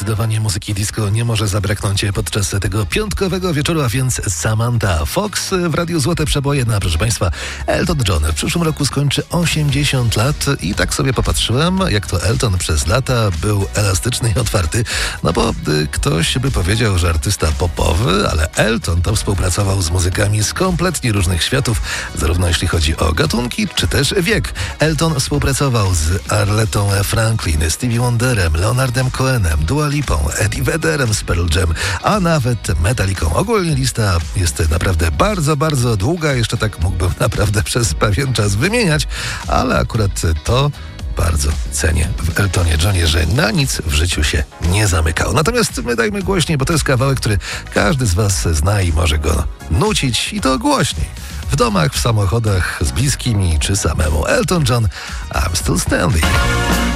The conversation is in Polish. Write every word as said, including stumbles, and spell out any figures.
Zdecydowanie muzyki disco nie może zabraknąć podczas tego piątkowego wieczoru, a więc Samantha Fox w Radiu Złote Przeboje. No, proszę Państwa, Elton John w przyszłym roku skończy osiemdziesiąt lat i tak sobie popatrzyłem, jak to Elton przez lata był elastyczny i otwarty, no bo y, ktoś by powiedział, że artysta popowy, ale Elton to współpracował z muzykami z kompletnie różnych światów, zarówno jeśli chodzi o gatunki, czy też wiek. Elton współpracował z Arletą Franklin, Stevie Wonderem, Leonardem Cohenem, Dua Lipą, Eddie Vedderem z Pearl Jam, a nawet Metallicą. Ogólnie lista jest naprawdę bardzo, bardzo długa. Jeszcze tak mógłbym naprawdę przez pewien czas wymieniać, ale akurat to bardzo cenię w Eltonie Johnie, że na nic w życiu się nie zamykał. Natomiast my dajmy głośniej, bo to jest kawałek, który każdy z was zna i może go nucić, i to głośniej. W domach, w samochodach, z bliskimi czy samemu. Elton John, I'm Still Standing.